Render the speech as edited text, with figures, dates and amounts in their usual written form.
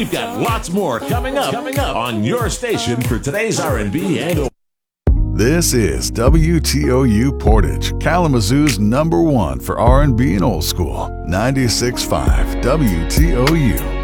We've got lots more coming up on your station for today's R&B and This is WTOU Portage, Kalamazoo's #1 for R&B and old school. 96.5 WTOU.